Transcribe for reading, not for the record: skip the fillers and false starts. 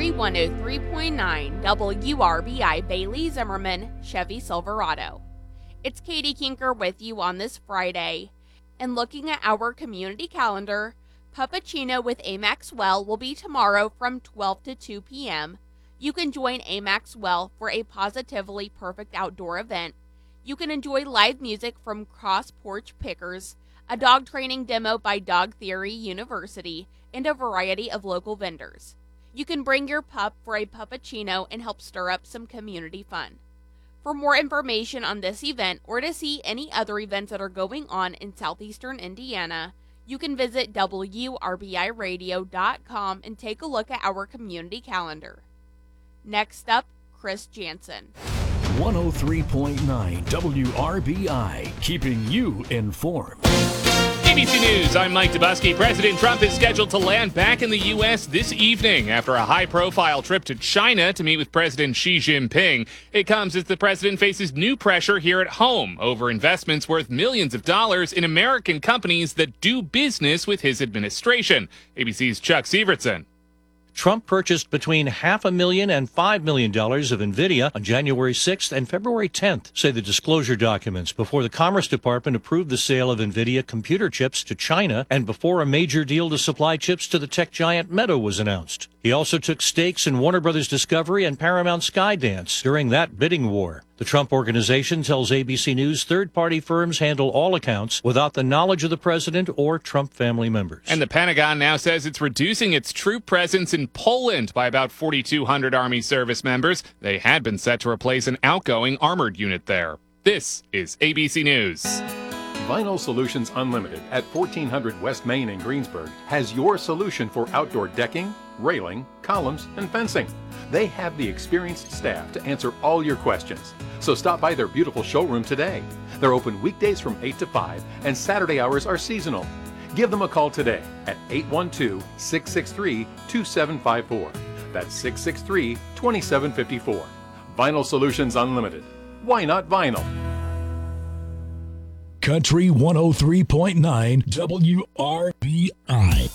Country 103.9 WRBI Bailey Zimmerman Chevy Silverado. It's Katie Kinker with you on this Friday. And looking at our community calendar, Puppuccino with A. Maxwell will be tomorrow from 12 to 2 p.m. You can join A. Maxwell for a positively perfect outdoor event. You can enjoy live music from Cross Porch Pickers, a dog training demo by Dog Theory University, and a variety of local vendors. You can bring your pup for a puppuccino and help stir up some community fun. For more information on this event or to see any other events that are going on in southeastern Indiana, you can visit WRBIRadio.com and take a look at our community calendar. Next up, Chris Jansen. 103.9 WRBI, keeping you informed. ABC News, I'm Mike Dubusky. President Trump is scheduled to land back in the U.S. this evening after a high-profile trip to China to meet with President Xi Jinping. It comes as the president faces new pressure here at home over investments worth millions of dollars in American companies that do business with his administration. ABC's Chuck Sievertson. Trump purchased between $500,000 and $5 million of NVIDIA on January 6th and February 10th, say the disclosure documents, before the Commerce Department approved the sale of NVIDIA computer chips to China and before a major deal to supply chips to the tech giant Meta was announced. He also took stakes in Warner Brothers Discovery and Paramount Skydance during that bidding war. The Trump Organization tells ABC News third-party firms handle all accounts without the knowledge of the president or Trump family members. And the Pentagon now says it's reducing its troop presence in Poland by about 4,200 Army service members. They had been set to replace an outgoing armored unit there. This is ABC News. Vinyl Solutions Unlimited at 1400 West Main in Greensburg has your solution for outdoor decking, railing, columns, and fencing. They have the experienced staff to answer all your questions. So stop by their beautiful showroom today. They're open weekdays from 8 to 5 and Saturday hours are seasonal. Give them a call today at 812-663-2754. That's 663-2754. Vinyl Solutions Unlimited. Why not vinyl? Country 103.9 WRBI.